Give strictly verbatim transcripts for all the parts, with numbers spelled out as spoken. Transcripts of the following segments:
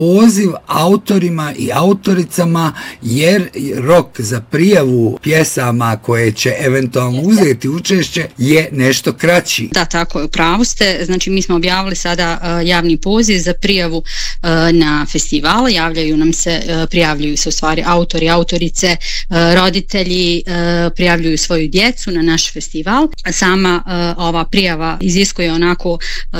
poziv autorima i autoricama, jer rok za prijavu pjesama koje će eventualno uzeti učešće je nešto kraći. Da, tako je, u pravu ste. Znači, mi smo objavili sada uh, javni poziv za prijavu uh, na festival. Javljaju nam se, uh, prijavljuju se u stvari autori, autorice, uh, roditelji, uh, prijavljuju svoju djecu na naš festival. Sama uh, ova prijava iziskuje onako uh,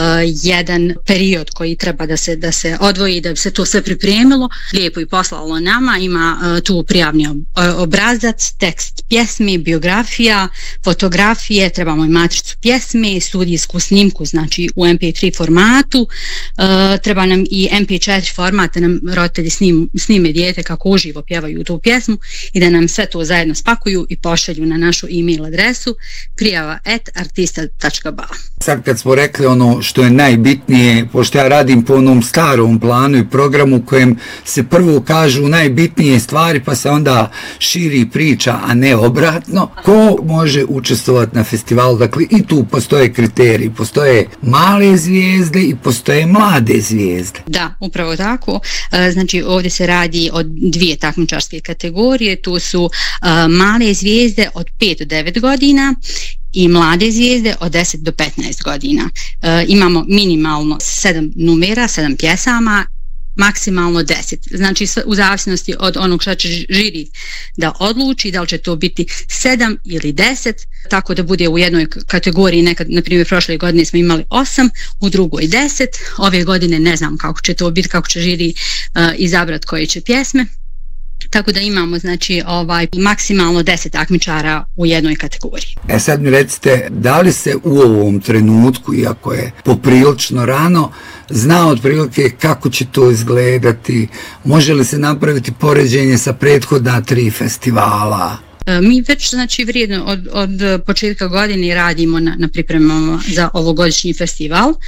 jedan period koji treba da se, da se odvoji, da se to sve pripremilo, lijepo i poslalo nama, ima uh, tu prijavni obrazac, tekst pjesmi, biografija, fotografije, trebamo i matricu pjesme, studijsku snimku, znači u em pe tri formatu, uh, treba nam i em pe četiri format da nam roditelji snim, snime dijete kako uživo pjevaju tu pjesmu i da nam sve to zajedno spakuju i pošalju na našu e-mail adresu prijava at artista tačka ba. Sad kad smo rekli ono što je najbitnije, pošto ja radim po onom starom planu i programu u kojem se prvo kažu najbitnije stvari pa se onda širi priča, a ne obratno, ko može učestvovati na festivalu? Dakle, i tu postoje kriteriji, postoje male zvijezde i postoje mlade zvijezde. Da, upravo tako. Znači, ovdje se radi o dvije takmičarske kategorije, tu su male zvijezde od pet do devet godina i mlade zvijezde od deset do petnaest godina. E, imamo minimalno sedam numera, sedam pjesama, maksimalno deset. Znači, u zavisnosti od onog što će žiri da odluči, da li će to biti sedam ili deset, tako da bude u jednoj kategoriji, nekad, na primjer, prošle godine smo imali osam, u drugoj deset, ove godine ne znam kako će to biti, kako će žiri uh, izabrati koje će pjesme. Tako da imamo, znači, ovaj maksimalno deset takmičara u jednoj kategoriji. E sad mi recite, da li se u ovom trenutku, iako je poprilično rano, zna otprilike kako će to izgledati? Može li se napraviti poređenje sa prethodna tri festivala? Mi već, znači, vrijedno od, od početka godine radimo na, na pripremama za ovogodišnji festival. E,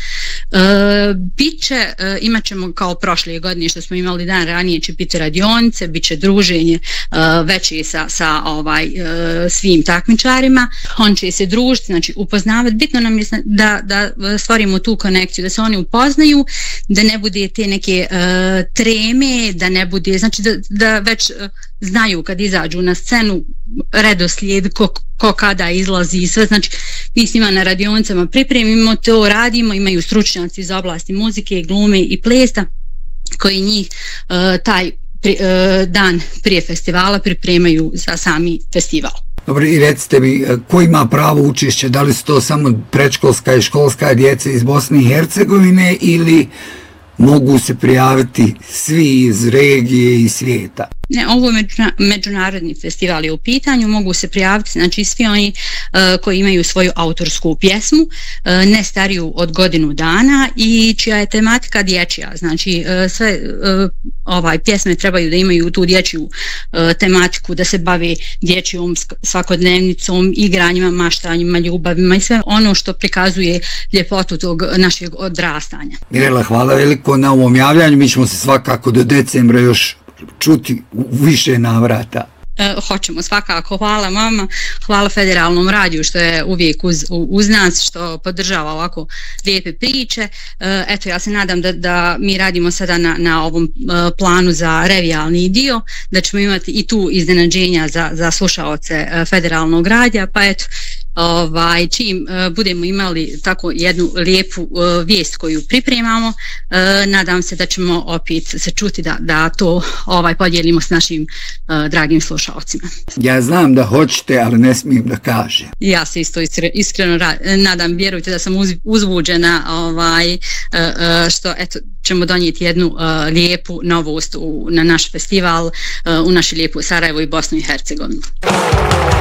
biće, e, imat ćemo kao prošle godine što smo imali dan ranije, će biti radionice, bit će druženje e, veće sa, sa ovaj, e, svim takmičarima. On će se družiti, znači upoznavati. Bitno nam je da, da stvorimo tu konekciju, da se oni upoznaju, da ne bude te neke e, treme, da ne bude, znači da, da već e, znaju kad izađu na scenu redoslijed ko, ko kada izlazi i sve, znači mi s njima na radionicama pripremimo to, radimo, imaju stručnjaci iz oblasti muzike, glume i plesa koji njih uh, taj pri, uh, dan prije festivala pripremaju za sami festival. Dobro, i recite mi, ko ima pravo učešće, da li su to samo predškolska i školska djeca iz Bosne i Hercegovine ili mogu se prijaviti svi iz regije i svijeta? Ne, ovo je međunarodni festival je u pitanju, mogu se prijaviti, znači svi oni uh, koji imaju svoju autorsku pjesmu, uh, ne stariju od godinu dana i čija je tematika dječja, znači uh, sve uh, ovaj pjesme trebaju da imaju tu dječju uh, tematiku, da se bave dječjom svakodnevnicom, igranjima, maštanjima, ljubavima i sve ono što prikazuje ljepotu tog našeg odrastanja. Mirela, hvala veliko na ovom javljanju, mi ćemo se svakako do decembra još čuti u više navrata. E, hoćemo svakako, hvala mama, hvala Federalnom radiju što je uvijek uz, uz nas, što podržava ovako lijepe priče. E, eto, ja se nadam da, da mi radimo sada na, na ovom e, planu za revijalni dio, da ćemo imati i tu iznenađenja za, za slušaoce e, Federalnog radija, pa eto, ovaj, čim uh, budemo imali tako jednu lijepu uh, vijest koju pripremamo, uh, nadam se da ćemo opet se čuti da, da to ovaj podijelimo s našim uh, dragim slušalcima. Ja znam da hoćete, ali ne smijem da kažem. Ja se isto iskreno ra- nadam, vjerujte da sam uz, uzbuđena ovaj, uh, uh, što eto, ćemo donijeti jednu uh, lijepu novost u, na naš festival, uh, u našu lijepu Sarajevo i Bosnu i Hercegovinu.